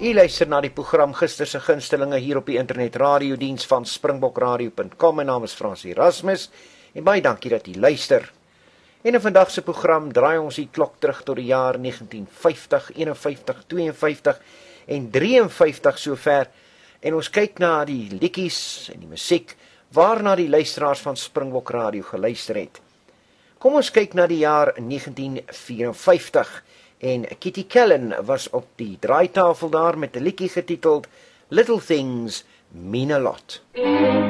U luister na die program Gister se gunstelinge hier op die internet radiodiens van springbokradio.com. My naam is Frans Erasmus en baie dankie dat u luister. En in vandag se program draai ons die klok terug tot die jaar 1950, 51, 52 en 53 sover. En ons kyk na die liedjies en die musiek waarna die luisteraars van Springbok Radio geluister het. Kom ons kyk na die jaar 1954 en Kitty Kellen was op die draaitafel daar met 'n liedjie getiteld Little Things Mean a Lot.